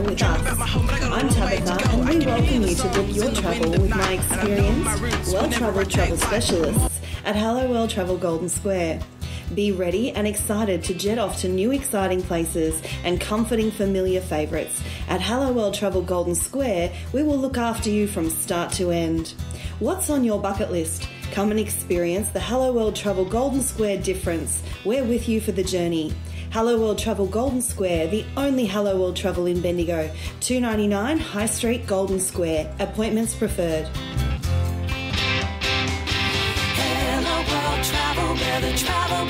with us. I'm Tabitha and we welcome you to book your travel with my experienced, well-travelled travel specialists at Hello World Travel Golden Square. Be ready and excited to jet off to new exciting places and comforting familiar favourites. At Hello World Travel Golden Square, we will look after you from start to end. What's on your bucket list? Come and experience the Hello World Travel Golden Square difference. We're with you for the journey. Hello World Travel Golden Square, the only Hello World Travel in Bendigo. $2.99 High Street, Golden Square. Appointments preferred. Hello World Travel, we're the travel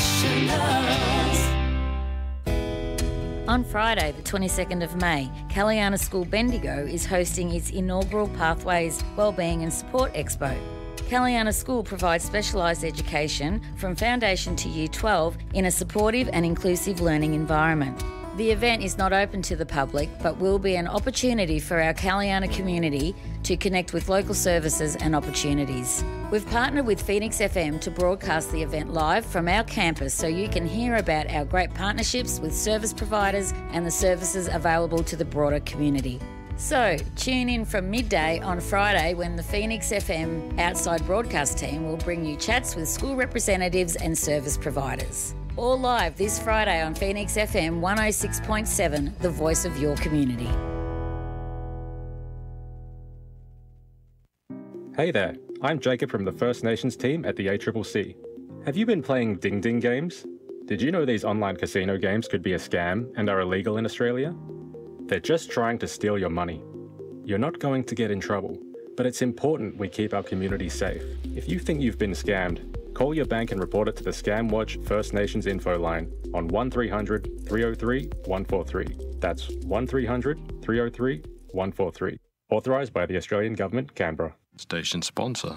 professionals. On Friday, the 22nd of May, Kalyana School Bendigo is hosting its inaugural Pathways, Wellbeing and Support Expo. Kalyana School provides specialised education from Foundation to Year 12 in a supportive and inclusive learning environment. The event is not open to the public but will be an opportunity for our Kalyana community to connect with local services and opportunities. We've partnered with Phoenix FM to broadcast the event live from our campus so you can hear about our great partnerships with service providers and the services available to the broader community. So, tune in from midday on Friday when the Phoenix FM outside broadcast team will bring you chats with school representatives and service providers. All live this Friday on Phoenix FM 106.7, the voice of your community. Hey there, I'm Jacob from the First Nations team at the ACCC. Have you been playing Ding Ding games? Did you know these online casino games could be a scam and are illegal in Australia? They're just trying to steal your money. You're not going to get in trouble, but it's important we keep our community safe. If you think you've been scammed, call your bank and report it to the Scam Watch First Nations info line on 1300 303 143. That's 1300 303 143. Authorised by the Australian Government, Canberra. Station sponsor.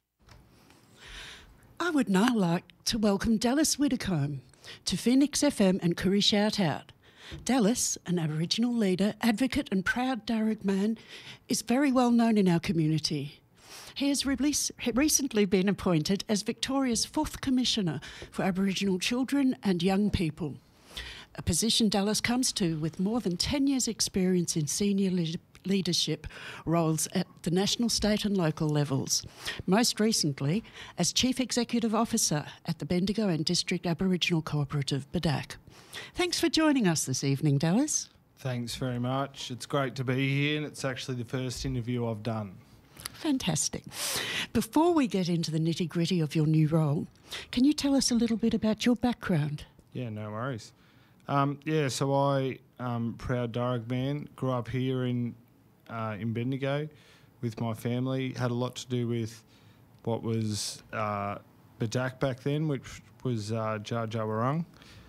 I would now like to welcome Dallas Widdicombe to Phoenix FM and Koori Shout Out. Dallas, an Aboriginal leader, advocate and proud Darug man, is very well known in our community. He has recently been appointed as Victoria's 4th Commissioner for Aboriginal Children and Young People, a position Dallas comes to with more than 10 years' experience in senior leadership roles at the national, state and local levels, most recently as Chief Executive Officer at the Bendigo and District Aboriginal Cooperative, BADAC. Thanks for joining us this evening, Dallas. Thanks very much. It's great to be here, and it's actually the first interview I've done. Fantastic. Before we get into the nitty-gritty of your new role, can you tell us a little bit about your background? Yeah, no worries. So I proud Darug man, grew up here in Bendigo with my family. Had a lot to do with what was BADAC back then, which was Dja Dja Wurrung.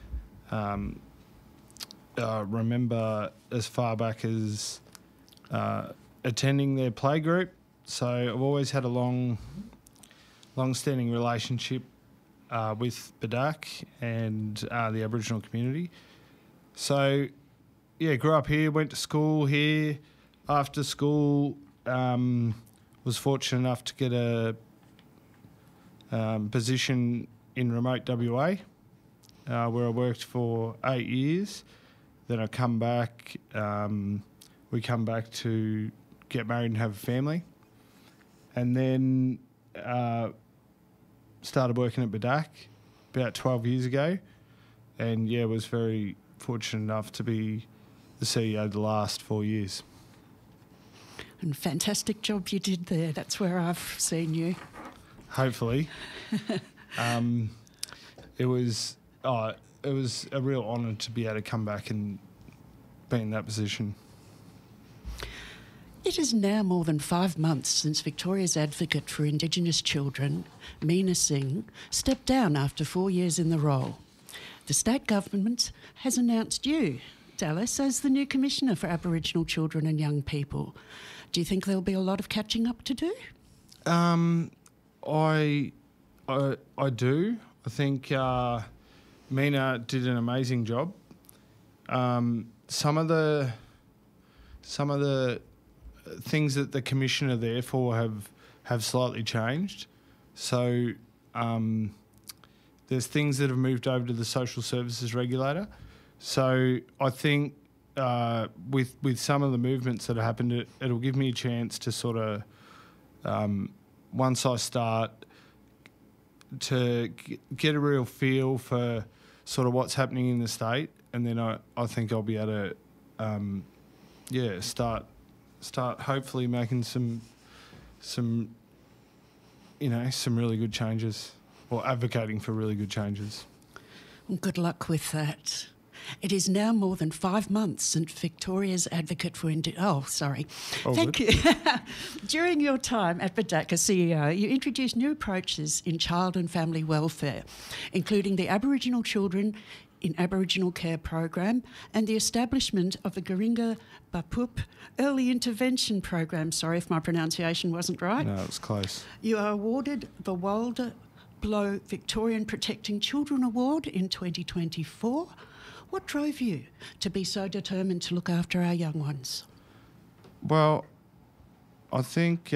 Remember as far back as attending their playgroup. So I've always had a long-standing relationship with BADAC and the Aboriginal community. So, yeah, grew up here, went to school here. After school, was fortunate enough to get a position in remote WA, where I worked for 8 years. Then I come back. We come back to get married and have a family, and then started working at BADAC about 12 years ago, and was very fortunate enough to be the CEO the last 4 years. And fantastic job you did there. That's where I've seen you. Hopefully. It was a real honour to be able to come back and be in that position. It is now more than 5 months since Victoria's advocate for Indigenous children, Meena Singh, stepped down after 4 years in the role. The state government has announced you, Dallas, as the new Commissioner for Aboriginal Children and Young People. Do you think there'll be a lot of catching up to do? I do. I think Meena did an amazing job. Some of the things that the commissioner there for have slightly changed. So there's things that have moved over to the social services regulator. So I think with some of the movements that have happened, it'll give me a chance to sort of, once I start, to get a real feel for sort of what's happening in the state, and then I think I'll be able to, start hopefully making some really good changes, or advocating for really good changes. Well, good luck with that. It is now more than 5 months since Victoria's Advocate for Thank you. During your time at Vidaka CEO, you introduced new approaches in child and family welfare, including the Aboriginal Children in Aboriginal Care Program and the establishment of the Garinga Bapup Early Intervention Program. Sorry if my pronunciation wasn't right. No, it was close. You are awarded the Walter Blow Victorian Protecting Children Award in 2024. What drove you to be so determined to look after our young ones? Well, I think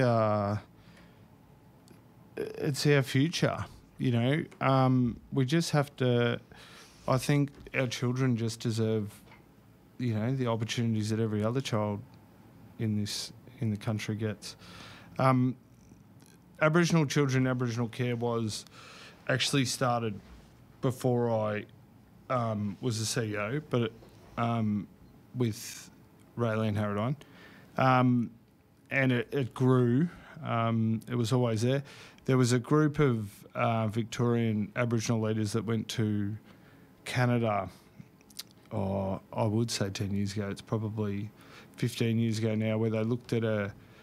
it's our future, We just have to... I think our children just deserve, the opportunities that every other child in the country gets. Aboriginal Children, Aboriginal Care was actually started before I was the CEO, but with Raylene Harradine, and it grew. It was always there. There was a group of Victorian Aboriginal leaders that went to Canada, I would say 10 years ago. It's probably 15 years ago now, where they looked at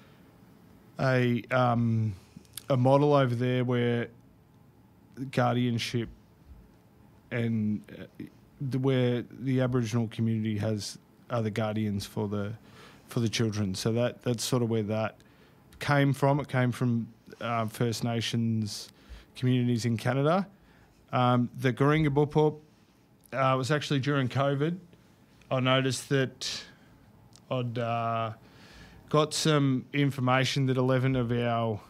a model over there where guardianship and where the Aboriginal community are the guardians for the children. So that's sort of where that came from. It came from First Nations communities in Canada. The Garinga Bapup was actually during COVID. I noticed that I'd got some information that 11 of our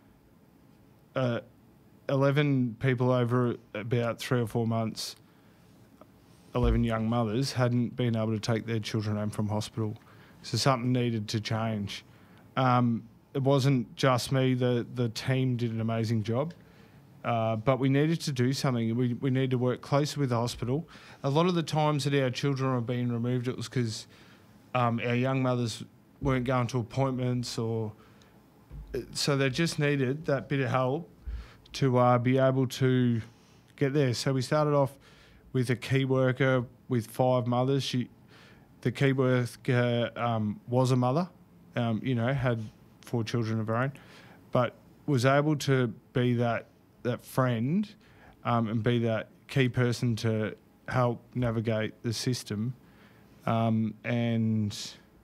11 people over about 3 or 4 months, 11 young mothers, hadn't been able to take their children home from hospital. So something needed to change. It wasn't just me. The team did an amazing job. But we needed to do something. We needed to work closer with the hospital. A lot of the times that our children were being removed, it was because our young mothers weren't going to appointments, so they just needed that bit of help to be able to get there. So we started off with a key worker with 5 mothers. The key worker was a mother, had 4 children of her own, but was able to be that friend and be that key person to help navigate the system. And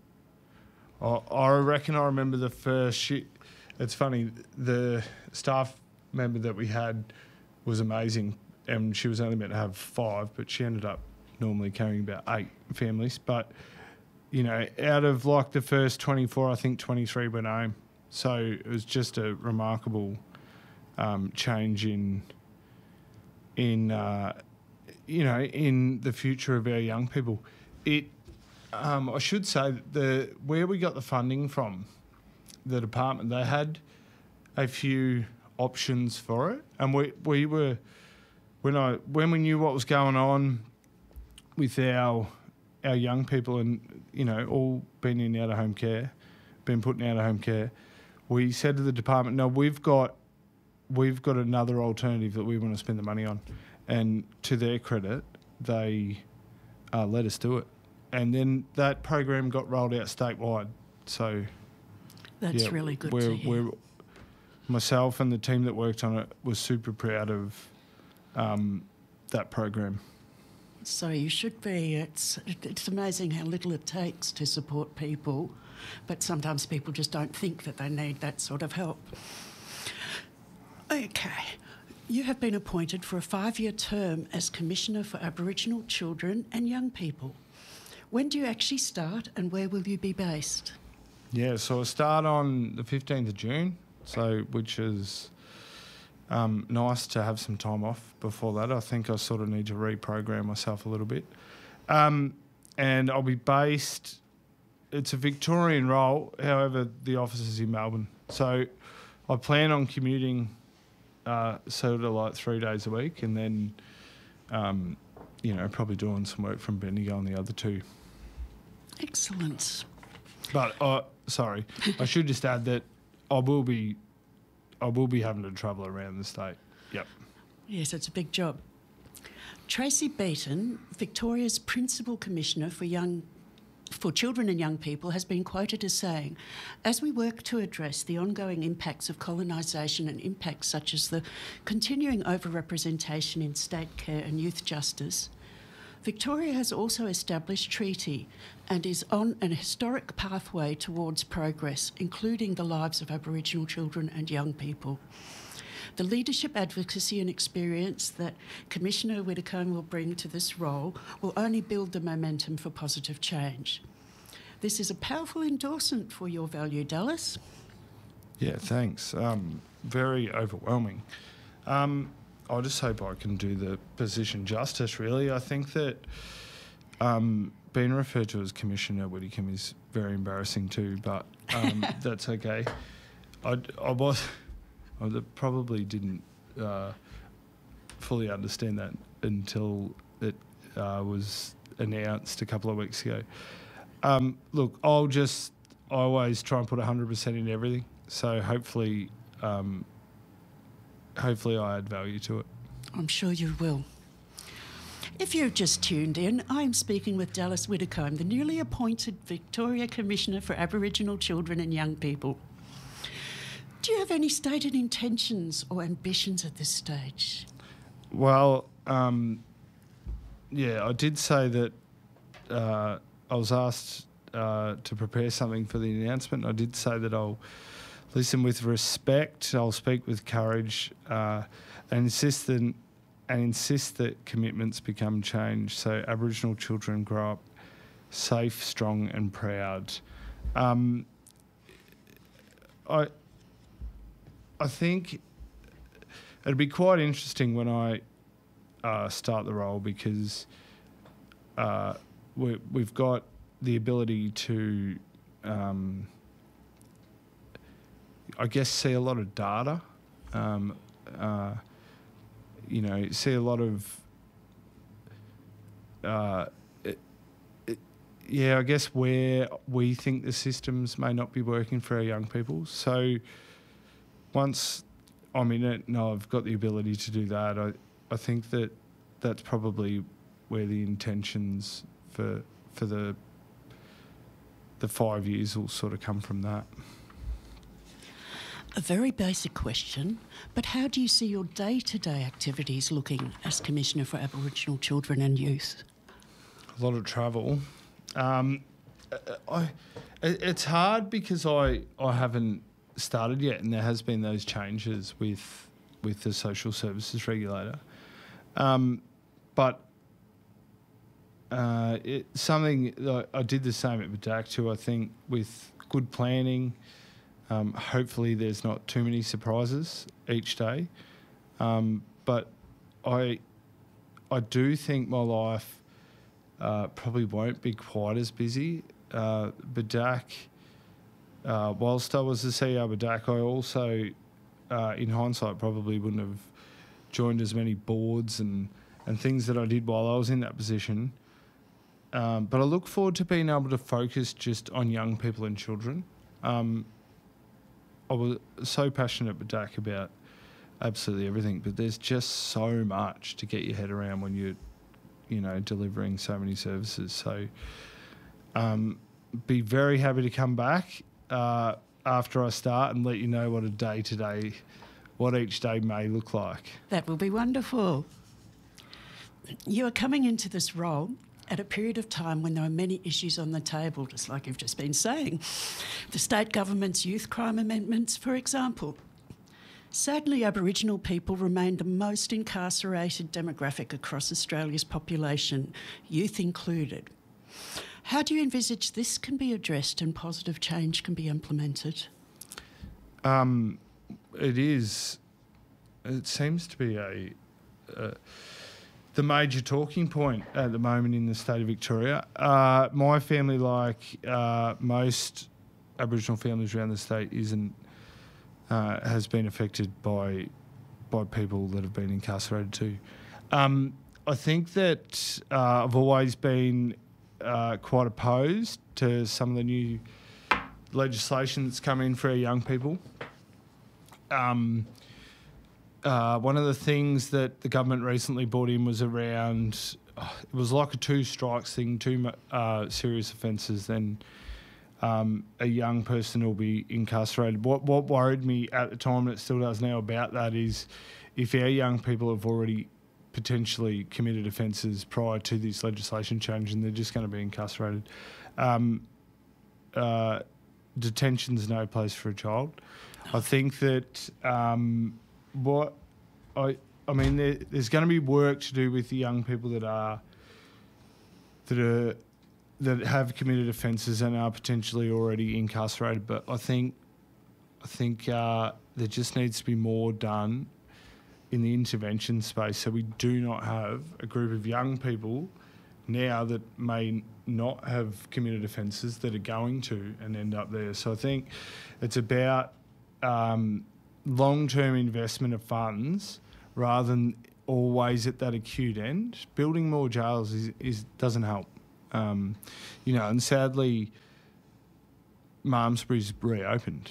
I reckon I remember the first It's funny, the staff member that we had was amazing, and she was only meant to have 5, but she ended up normally carrying about 8 families. But, out of like the first 24, I think 23 went home. So it was just a remarkable change in the future of our young people. I should say that where we got the funding from, the department, they had a few options for it, and we were when we knew what was going on with our young people, and all been in out of home care, been put in out of home care, we said to the department, no, we've got another alternative that we want to spend the money on. And to their credit, they let us do it. And then that program got rolled out statewide. So that's really good to hear. Myself and the team that worked on it was super proud of that program. So you should be. It's amazing how little it takes to support people, but sometimes people just don't think that they need that sort of help. Okay. You have been appointed for a 5-year term as Commissioner for Aboriginal Children and Young People. When do you actually start, and where will you be based? Yeah, so I start on the 15th of June, which is nice to have some time off before that. I think I sort of need to reprogram myself a little bit. and I'll be based. It's a Victorian role, however, the office is in Melbourne. So I plan on commuting sort of like 3 days a week, and then, probably doing some work from Bendigo on the other two. Excellent. But sorry, I should just add that I will be having to travel around the state. Yep. Yes, it's a big job. Tracy Beaton, Victoria's Principal Commissioner for Children and Young People, has been quoted as saying, "As we work to address the ongoing impacts of colonisation and impacts such as the continuing overrepresentation in state care and youth justice, Victoria has also established treaty and is on an historic pathway towards progress, including the lives of Aboriginal children and young people. The leadership, advocacy and experience that Commissioner Widdicombe will bring to this role will only build the momentum for positive change." This is a powerful endorsement for your value, Dallas. Yeah, thanks. Very overwhelming. I just hope I can do the position justice, really. I think that being referred to as Commissioner Widdicombe is very embarrassing too, but that's okay. I probably didn't fully understand that until it was announced a couple of weeks ago. Look, I always try and put 100% in everything, so hopefully I add value to it. I'm sure you will. If you've just tuned in, I'm speaking with Dallas Widdicombe, the newly appointed Victoria Commissioner for Aboriginal Children and Young People. Do you have any stated intentions or ambitions at this stage? Well, I did say that I was asked to prepare something for the announcement. I did say that I'll listen with respect, I'll speak with courage, and insist that commitments become change so Aboriginal children grow up safe, strong and proud. I think it'd be quite interesting when I start the role, because we've got the ability to, I guess, see a lot of data, see a lot of, I guess where we think the systems may not be working for our young people. So once I'm in it and I've got the ability to do that, I think that that's probably where the intentions for the 5 years will sort of come from that. A very basic question, but how do you see your day-to-day activities looking as Commissioner for Aboriginal Children and Youth? A lot of travel. It's hard because I haven't started yet, and there has been those changes with the social services regulator. But it's something that I did the same at BDAC too. I think with good planning, hopefully there's not too many surprises each day. But I do think my life probably won't be quite as busy. BDAC, whilst I was the CEO of BDAC, I also, in hindsight, probably wouldn't have joined as many boards and things that I did while I was in that position. But I look forward to being able to focus just on young people and children. I was so passionate at BDAC about absolutely everything, but there's just so much to get your head around when you're, delivering so many services. So be very happy to come back after I start and let you know what what each day may look like. That will be wonderful. You are coming into this role at a period of time when there are many issues on the table, just like you've just been saying. The state government's youth crime amendments, for example. Sadly, Aboriginal people remain the most incarcerated demographic across Australia's population, youth included. How do you envisage this can be addressed and positive change can be implemented? It seems to be the major talking point at the moment in the state of Victoria. My family, like most Aboriginal families around the state, has been affected by people that have been incarcerated too. I think that I've always been quite opposed to some of the new legislation that's come in for our young people. One of the things that the government recently brought in was around, it was like a 2 strikes thing, 2 serious offences, then a young person will be incarcerated. What worried me at the time, and it still does now, about that is if our young people have already potentially committed offences prior to this legislation change and they're just going to be incarcerated. Detention's no place for a child. I think that there's going to be work to do with the young people that have committed offences and are potentially already incarcerated. But I think there just needs to be more done in the intervention space, so we do not have a group of young people now that may not have committed offences that are going to and end up there. So I think it's about long-term investment of funds rather than always at that acute end. Building more jails doesn't help. And sadly, Malmesbury's reopened.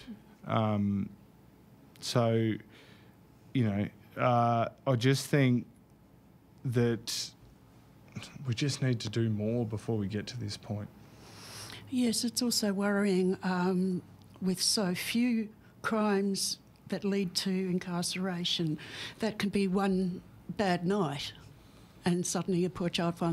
I just think that we just need to do more before we get to this point. Yes, it's also worrying with so few crimes that lead to incarceration. That can be one bad night and suddenly a poor child finds